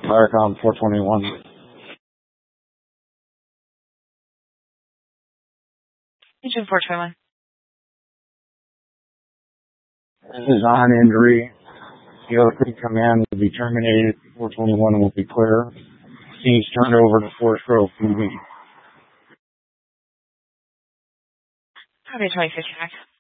Firecom 421. Agent 421. This is on injury. The other crew command will be terminated. 421 will be clear. Scene's turned over to Forest Grove PD. Probably 26 back.